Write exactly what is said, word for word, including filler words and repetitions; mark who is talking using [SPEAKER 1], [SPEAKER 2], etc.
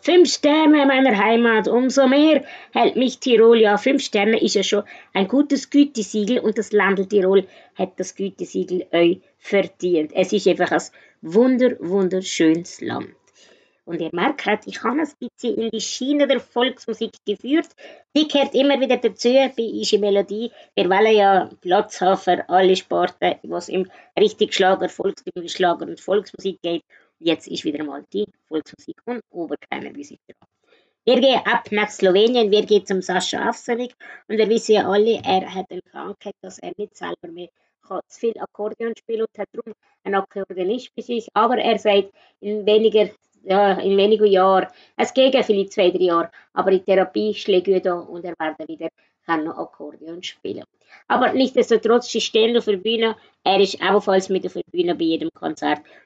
[SPEAKER 1] Fünf Sterne meiner Heimat, umso mehr hält mich Tirol. Ja, fünf Sterne ist ja schon ein gutes Gütesiegel und das Land Tirol hat das Gütesiegel euch verdient. Es ist einfach ein wunder, wunderschönes Land. Und ihr merkt, ich habe ein bisschen in die Schiene der Volksmusik geführt. Die gehört immer wieder dazu bei Ische Melodie. Wir wollen ja Platz haben für alle Sporten, was im richtig Schlager, Volkslieder, Schlager und Volksmusik geht. Jetzt ist wieder mal die Volksmusik und Oberkleinermusik dran. Wir gehen ab nach Slowenien, wir gehen zum Sascha Avsenik und wir wissen ja alle, er hat eine Krankheit, dass er nicht selber mehr kann, zu viel Akkordeon spielen und hat darum ein Akkordeonist bei sich, aber er sagt, in weniger, ja, in wenigen Jahren, es geht vielleicht zwei, drei Jahre, aber in Therapie schlägt er da und er wird wieder kann noch Akkordeon spielen. Aber nichtsdestotrotz, sie stehen auf der Bühne, er ist ebenfalls mit auf der Bühne bei jedem Konzert